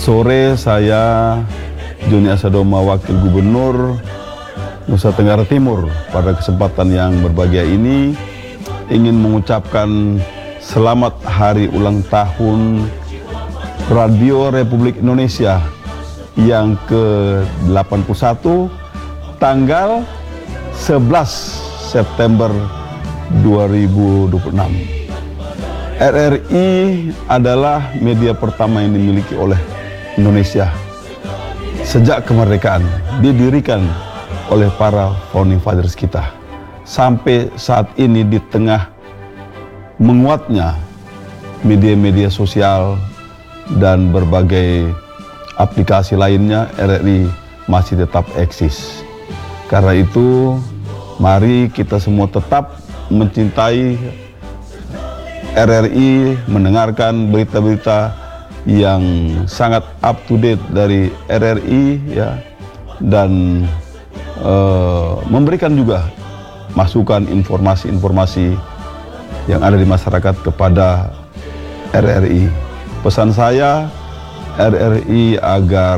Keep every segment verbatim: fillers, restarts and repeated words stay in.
Sore saya Joni Asadoma, Wakil Gubernur Nusa Tenggara Timur, pada kesempatan yang berbahagia ini ingin mengucapkan selamat hari ulang tahun Radio Republik Indonesia yang ke delapan puluh satu tanggal sebelas September dua ribu dua puluh enam. R R I adalah media pertama yang dimiliki oleh Indonesia sejak kemerdekaan, didirikan oleh para founding fathers kita. Sampai saat ini di tengah menguatnya media-media sosial dan berbagai aplikasi lainnya, R R I masih tetap eksis. Karena itu, mari kita semua tetap mencintai R R I, mendengarkan berita-berita yang sangat up to date dari R R I, ya, dan uh, memberikan juga masukan informasi-informasi yang ada di masyarakat kepada R R I. Pesan saya, R R I agar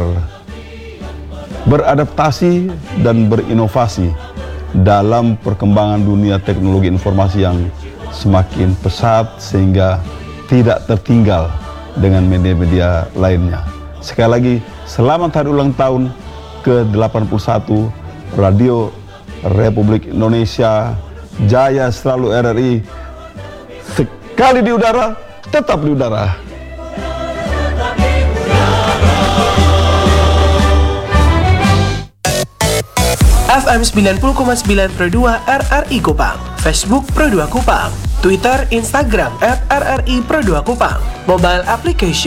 beradaptasi dan berinovasi dalam perkembangan dunia teknologi informasi yang semakin pesat sehingga tidak tertinggal dengan media-media lainnya. Sekali lagi, selamat hari ulang tahun ke delapan puluh satu Radio Republik Indonesia. Jaya selalu R R I. Sekali di udara, tetap di udara. F M sembilan puluh koma sembilan Pro dua R R I Kupang, Facebook Pro dua Kupang, Twitter, Instagram at R R I Pro dua Kupang, mobile application